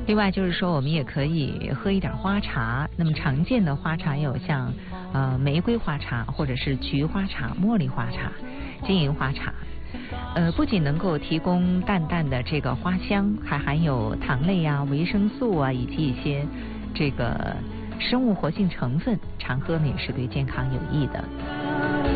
另外就是说，我们也可以喝一点花茶。那么常见的花茶有像玫瑰花茶，或者是菊花茶、茉莉花茶、金银花茶。不仅能够提供淡淡的这个花香，还含有糖类啊、维生素啊，以及一些这个生物活性成分，常喝呢也是对健康有益的。